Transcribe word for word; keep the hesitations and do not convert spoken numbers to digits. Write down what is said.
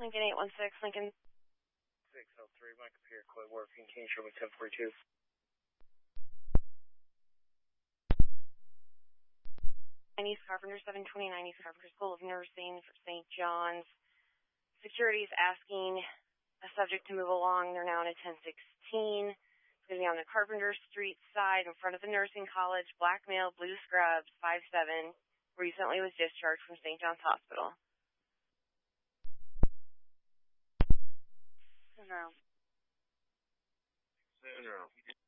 Lincoln eight one six, Lincoln. six oh three, Mike up here, Clay Working, King Sherman ten forty-two. East Carpenter, seven twenty-nine East Carpenter School of Nursing for Saint John's. Security is asking a subject to move along. They're now in a ten sixteen. It's going to be on the Carpenter Street side in front of the nursing college. Black male, blue scrubs, five seven. Recently was discharged from Saint John's Hospital. No. No.